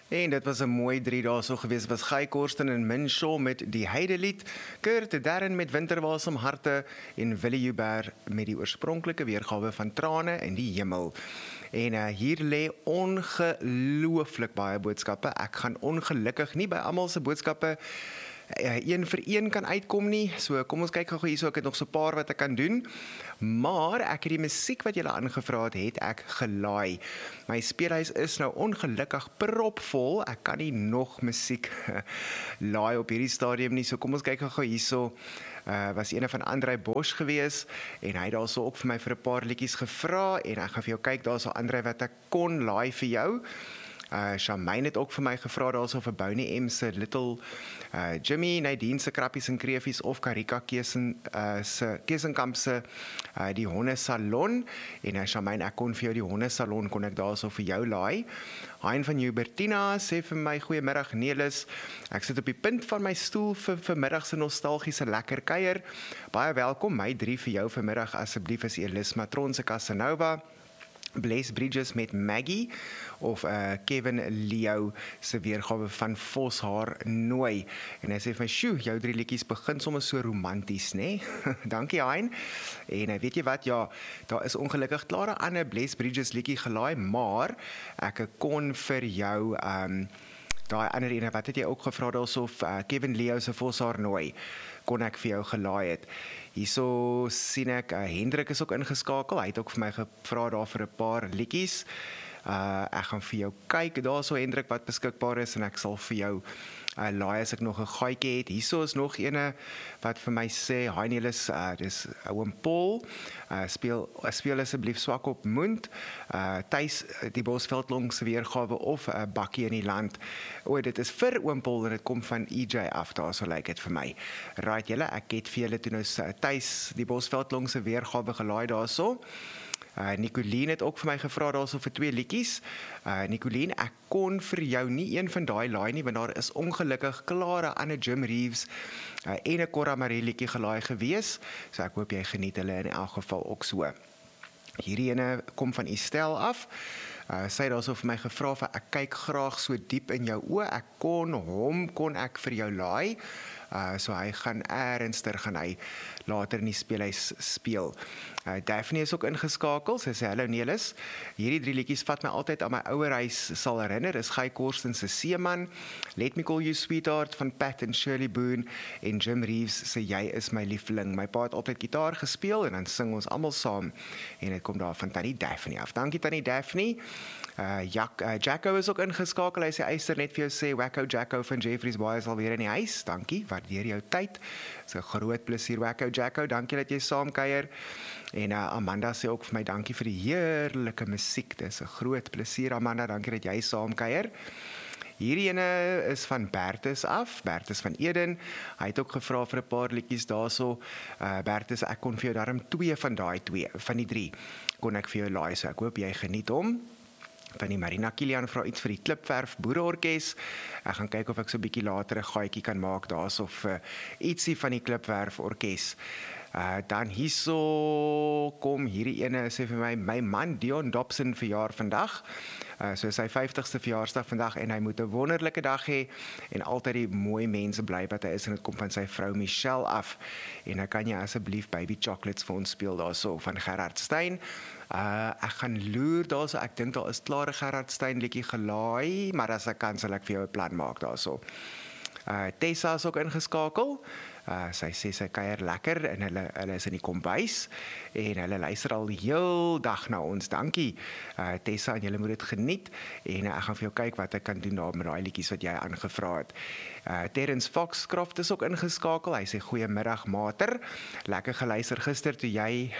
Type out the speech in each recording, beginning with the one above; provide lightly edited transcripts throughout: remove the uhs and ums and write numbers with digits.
En dit was 'n mooi 3 dae so gewees. Was Guy Korsten en Min Shaw met die Heidelied, Kurt Darren met Winterwasem harte en Willie Joubert met die oorspronklike weergawe van Trane in die hemel. En hier lê ongelooflik baie boodskappe. Ek gaan ongelukkig nie by almal se boodskappe een vir een kan uitkom nie. So kom ons kyk gou hierso, ek het nog so 'n paar wat ek kan doen. Maar ek het die musiek wat julle aangevra het ek gelaai. My speelhuis is nou ongelukkig propvol. Ek kan nie nog musiek laai op hierdie stadium nie. So kom ons kyk gou hierso. Was ene van Andrei Bosch gewees en hy het daarso ook vir my vir 'n paar liedjies gevra en ek gaan vir jou kyk daarso Andrei wat ek kon laai vir jou. Charmaine het ook vir my gevra daarso vir Bonnie M se Little Jimmy, Nadine se Krappies en Kreefies of Karika Kesenkamp se die Honde Salon en Charmaine, ek kon vir jou die Honde Salon kon ek daarso vir jou laai. Hein van Hubertina sê vir my goeiemiddag Nelis. Ek sit op die punt van my stoel vir vanmiddag se nostalgiese lekker kuier. Baie welkom. My 3 vir jou vanmiddag asseblief is Elis Matron se Casanova, Blaise Bridges met Maggie of Kevin Leo se weergawe van Vos haar nooi. En hy sê vir my, "Sjoe, jou 3 liedjies begin sommer so romanties, né?" Dankie Hein. En weet jy wat? Ja, daar is ongelukkig klaar 'n ander Blaise Bridges liedjie gelaai, maar ek kon vir jou daai ander ene wat het jy ook gevra daarso Kevin Leo se Vos haar nooi kon ek vir jou gelaai het. Hierso sien ek Hendrik is ook ingeskakel. Hy het ook vir my gevra daar vir 'n paar liedjies. Ek gaan vir jou kyk daarso Hendrik wat beskikbaar is en ek sal vir jou laai as ek nog 'n gaatjie het. Hierso is nog ene wat vir my sê, "Hi Nelis, dis oom Paul. Speel asseblief Swak op Mond. Tuis die Bosveldlong se weergawe of 'n Bakkie in die land." O, dit is vir oom Paul en dit kom van EJ af, daarso lyk dit vir my. Right julle, ek het vir julle toe nou tuis die Bosveldlong se weergawe gelaai daarso. Nicoline het ook vir my gevra daarso vir 2 liedjies. Nicoline, ek kon vir jou nie een van daai laai nie, want daar is ongelukkig klaar 'n ander Jim Reeves en 'n Cora Marie liedjie gelaai gewees. So ek hoop jy geniet hulle in elk geval ook so. Hierdie ene kom van Estelle af. Sy het daarso vir my gevra vir ek kyk graag so diep in jou oë. Ek kon ek vir jou laai. So hy gaan ernstig gaan hy later in die speelhuis speel. Daphne is ook ingeskakel. Sy sê hallo Nelis. Hierdie 3 liedjies vat my altyd aan my ouer huis sal herinner. Is Guy Korsten se Seeman, Let Me Call You Sweetheart van Pat en Shirley Boone en Jim Reeves sê Jy is my liefling. My pa het altyd gitaar gespeel en dan sing ons almal saam en dit kom daar van Tannie Daphne af. Dankie Tannie Daphne. Jacko is ook ingeskakel. Hy sê Eyster net vir jou sê Wacko Jacko van Jeffreys Bay is alweer in die huis. Dankie, waardeer jou tyd. Dis 'n groot plesier Wacko Jacko. Dankie dat jy saam kuier. En Amanda sê ook vir my dankie vir die heerlike musiek. Dis 'n groot plesier Amanda. Dankie dat jy saam kuier. Hierdie ene is van Bertus af, Bertus van Eden. Hy het ook gevra vir 'n paar liedjies daarso. Bertus, ek kon vir jou daarom 2 van die 3 kon ek vir jou laai. So ek hoop jy geniet hom. Van die Marina Kilian vra iets vir die Klipverf Boereorkes. Ek gaan kyk of ek so 'n bietjie later 'n gaatjie kan maak daarso vir ietsie van die Klipverf Orkes. Dan hierso kom hierdie ene sê vir my man Dion Dobson verjaar vandag. So sy 50ste verjaarsdag vandag en hy moet 'n wonderlike dag hê en altyd die mooi mense bly wat hy is en dit kom van sy vrou Michelle af. En dan kan jy asseblief Baby Chocolates vir ons speel daarso van Gerard Stein. Ek gaan loer daarso, ek dink daar is klare Gerard Stein liedjie gelaai, maar as ek kan sal ek vir jou 'n plan maak daarso. Tessa is ook ingeskakel. Sy sê sy kuier lekker en hulle is in die kombuis en hulle luister al die heel dag na ons. Dankie Tessa en julle moet dit geniet en ek gaan vir jou kyk wat ek kan doen daar met daai liedjies wat jy aangevra het. Terence Foxcroft is ook ingeskakel. Hy sê goeiemiddag mater. Lekker geluister gister toe jy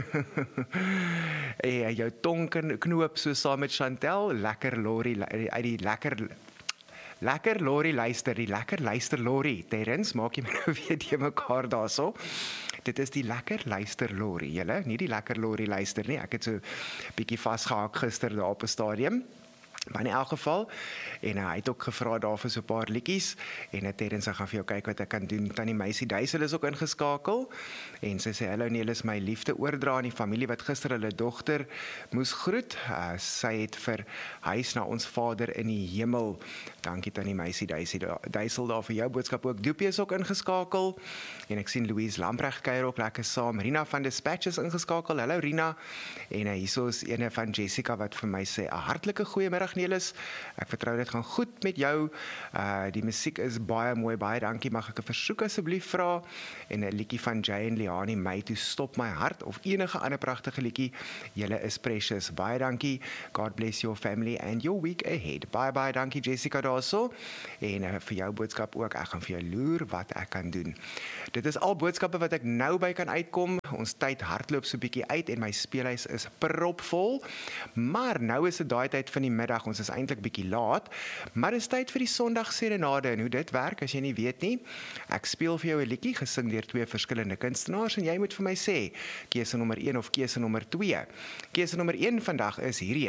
jou tong knoop so saam met Chantel. Lekker Lori uit die Lekker Lori luister, die lekker luister Lori. Terrence, maak jy my nou weer die mekaar daarso. Dit is die lekker luister Lori, julle, nie die lekker Lori luister nie. Ek het so bietjie vasgehaak gister daar op 'n stadium. Maar in elk geval, en hy het ook gevra daar vir so 'n paar liedjies, en Terrence gaan vir jou kyk wat ek kan doen. Tannie Meisie Duisel is ook ingeskakel, en sy sê, hallo Nelis, my liefde oordra aan die familie wat gister hulle dogter moes groet. Sy het vir huis na ons Vader in die hemel. Dankie Tannie Meisie Duisel daar vir jou boodskap ook. Doopie is ook ingeskakel, en ek sien Louise Lamprecht kuier ook lekker saam. Rina van Dispatch is ingeskakel, hallo Rina, en hierso is ene van Jessica wat vir my sê, 'n hartlike goeiemiddag Nelis, ek vertrou dit gaan goed met jou, die musiek is baie mooi, baie dankie, mag ek 'n versoek asseblief vra, en 'n liedjie van Jay en Liani, My Toe Stop My Hart, of enige ander pragtige liedjie, julle is precious, baie dankie, God bless your family and your week ahead, baie dankie Jessica daarso, en vir jou boodskap ook, ek gaan vir jou loer wat ek kan doen. Dit is al boodskappe wat ek nou by kan uitkom, ons tyd hardloop so bietjie uit, en my speelhuis is propvol, maar nou is dit daai tyd van die middag, ons is eintlik bietjie laat, maar dit is tyd vir die Sondag Serenade, en hoe dit werk, as jy nie weet nie, ek speel vir jou 'n liedjie, gesing deur 2 verskillende kunstenaars, en jy moet vir my sê, keuse nommer 1 of keuse nommer 2. Keuse nommer 1 vandag is hierdie